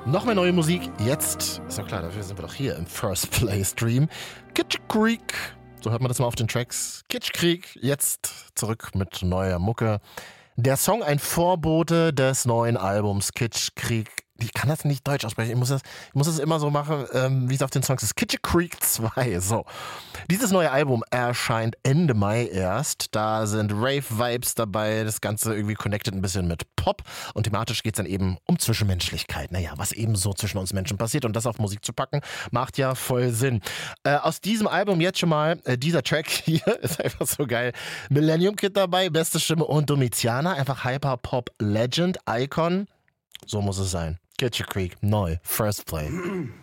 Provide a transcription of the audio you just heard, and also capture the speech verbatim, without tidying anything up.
Noch mehr neue Musik. Jetzt, ist doch klar, dafür sind wir doch hier im First Play Stream. Kitsch Creek, so hört man das mal auf den Tracks. Kitsch Creek, jetzt zurück mit neuer Mucke. Der Song ein Vorbote des neuen Albums Kitsch Creek. Ich kann das nicht deutsch aussprechen. Ich muss das, ich muss das immer so machen, ähm, wie es auf den Songs ist. Kitsch Creek zwei. So. Dieses neue Album erscheint Ende Mai erst. Da sind Rave-Vibes dabei. Das Ganze irgendwie connected ein bisschen mit Pop. Und thematisch geht es dann eben um Zwischenmenschlichkeit. Naja, was eben so zwischen uns Menschen passiert. Und das auf Musik zu packen, macht ja voll Sinn. Äh, aus diesem Album jetzt schon mal, äh, dieser Track hier ist einfach so geil. Millennium Kid dabei, beste Stimme und Domiziana. Einfach Hyper-Pop-Legend, Icon. So muss es sein. Kitsch Creek, neu, First Play.